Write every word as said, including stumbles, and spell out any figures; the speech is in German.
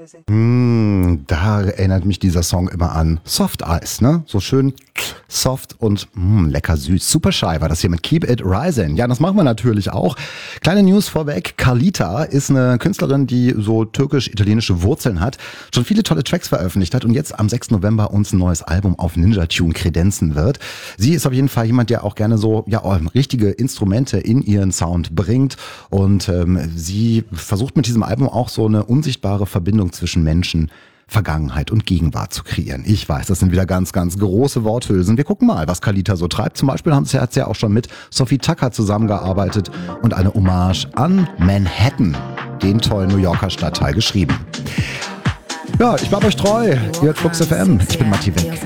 Mm, da erinnert mich dieser Song immer an Soft Eis, ne? So schön soft und mm, lecker süß. Super shy war das hier mit Keep It Rising. Ja, das machen wir natürlich auch. Kleine News vorweg. Carlita ist eine Künstlerin, die so türkisch-italienische Wurzeln hat, schon viele tolle Tracks veröffentlicht hat und jetzt am sechsten November uns ein neues Album auf Ninja Tune kredenzen wird. Sie ist auf jeden Fall jemand, der auch gerne so ja richtige Instrumente in ihren Sound bringt und ähm, sie versucht mit diesem Album auch so eine unsichtbare Verbindung zwischen Menschen, Vergangenheit und Gegenwart zu kreieren. Ich weiß, das sind wieder ganz, ganz große Worthülsen. Wir gucken mal, was Carlita so treibt. Zum Beispiel hat sie ja auch schon mit Sophie Tucker zusammengearbeitet und eine Hommage an Manhattan, den tollen New Yorker Stadtteil, geschrieben. Ja, ich bleib euch treu. Ihr hört Flux F M. Ich bin Matti Wenk.